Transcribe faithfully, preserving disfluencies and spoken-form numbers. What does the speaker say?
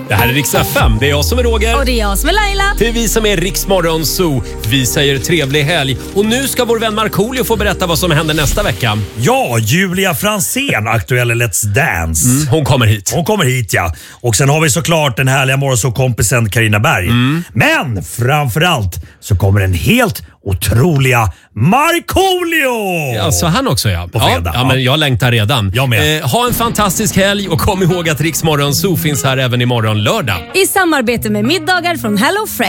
Det här är Rix F M. Det är jag som är Roger. Och det är jag som är Laila. Det är vi som är Rix Morgon Zoo. Vi säger trevlig helg. Och nu ska vår vän Markoolio få berätta vad som händer nästa vecka. Ja, Julia Fransén, aktuell Let's Dance. Mm, hon kommer hit. Hon kommer hit, ja. Och sen har vi såklart den härliga morgonsåkompisen Carina Berg. Mm. Men framförallt så kommer en helt otroliga Markoolio! Ja, så han också, ja. På fredag. Ja, ja, men jag längtar redan. Jag med. Eh, ha en fantastisk helg och kom ihåg att Rix Morgon Zoo finns här även imorgon lördag. I samarbete med middagar från HelloFresh.